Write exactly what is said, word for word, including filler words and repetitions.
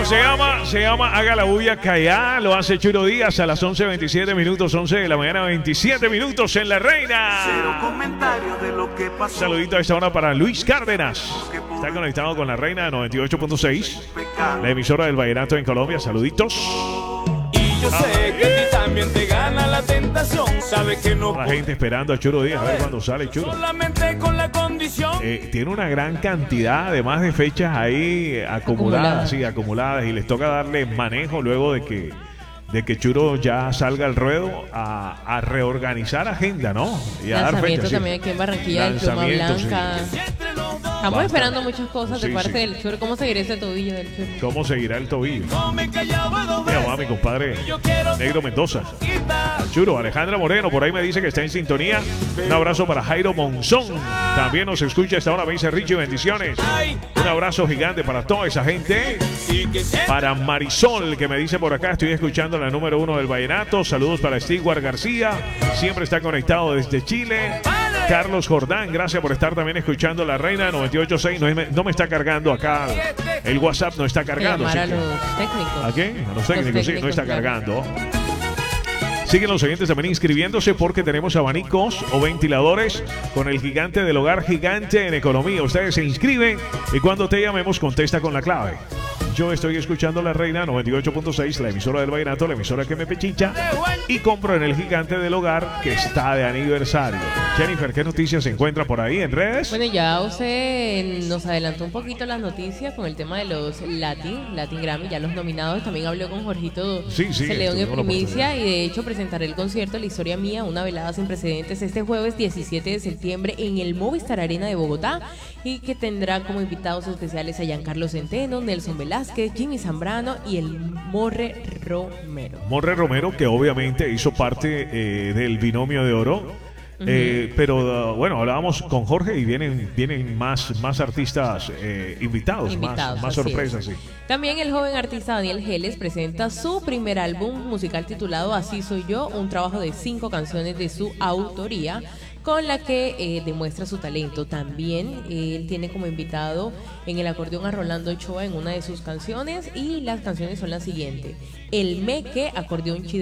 se llama, se llama Haga la bulla callá. Lo hace Churo Díaz a las once veintisiete minutos, once de la mañana, veintisiete minutos en La Reina. Cero comentarios de lo que pasó. Saludito a esta hora para Luis Cárdenas. Está conectado con La Reina noventa y ocho punto seis, la emisora del vallenato en Colombia. Saluditos. Y yo sé que a ti también te gana la tentación. Sabes que no. La gente esperando a Churo Díaz a ver cuándo sale Churo. Solamente con la condición. Eh, tiene una gran cantidad, además de fechas ahí acumuladas, Acumuladas. sí, acumuladas, y les toca darle manejo luego de que de que Churo ya salga al ruedo a, a reorganizar agenda, ¿no? Y a dar Lanzamiento fechas, sí. también aquí en Barranquilla del Pluma Lanzamiento, sí. Blanca. Estamos Basta. esperando muchas cosas de Sí, parte sí. del Churo. ¿Cómo seguirá ese tobillo del Churo? ¿Cómo seguirá el tobillo? No me callaba dos Mira, veces. va mi compadre Yo quiero Negro Mendoza. quitar. Churo, Alejandra Moreno, por ahí me dice que está en sintonía. Un abrazo para Jairo Monzón. También nos escucha a esta hora, me dice Richie, bendiciones. Un abrazo gigante para toda esa gente. Y que se- Para Marisol, que me dice por acá, estoy escuchando la número uno del vallenato. Saludos para Stewart García, siempre está conectado desde Chile. Carlos Jordán, gracias por estar también escuchando La Reina noventa y ocho punto seis. No, me- no me está cargando acá, el WhatsApp no está cargando. Llamar a así que- los técnicos. ¿A quién? A los técnicos, sí, no está claro. cargando. Siguen los oyentes también inscribiéndose porque tenemos abanicos o ventiladores con el gigante del hogar, gigante en economía. Ustedes se inscriben y cuando te llamemos contesta con la clave. Yo estoy escuchando La Reina noventa y ocho punto seis, la emisora del vallenato, la emisora que me pechicha, y compro en el gigante del hogar que está de aniversario. Jennifer, ¿qué noticias se encuentra por ahí en redes? Bueno, ya usted nos adelantó un poquito las noticias con el tema de los Latin, Latin Grammy, ya los nominados. También habló con Jorgito Sí, sí, Celedón en tuvimos la primicia y de hecho presentaré el concierto La Historia Mía, una velada sin precedentes este jueves diecisiete de septiembre en el Movistar Arena de Bogotá, y que tendrá como invitados especiales a Giancarlo Centeno, Nelson Velázquez, Jimmy Zambrano y el Morre Romero. Morre Romero, que obviamente hizo parte eh, del binomio de oro. Eh, pero uh, bueno, hablábamos con Jorge y vienen, vienen más, más artistas eh, invitados, Invitados, más, más así sorpresas, sí. También el joven artista Daniel Geles presenta su primer álbum musical titulado Así Soy Yo, un trabajo de cinco canciones de su autoría, con la que eh, demuestra su talento. También eh, él tiene como invitado en el acordeón a Rolando Ochoa en una de sus canciones, y las canciones son las siguientes: El Meque, acordeón chileno,